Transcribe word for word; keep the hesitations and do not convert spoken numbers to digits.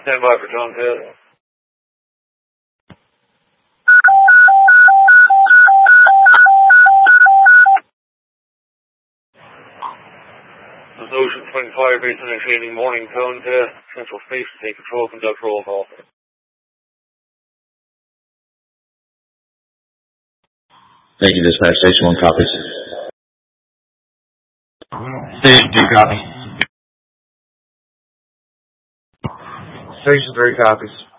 Stand by for John Taylor. This is Ocean twenty-five based on a shading morning cone to Central Space to take control, conduct roll call. Thank you, dispatch. Station one copies. Station two copy. Station three copies.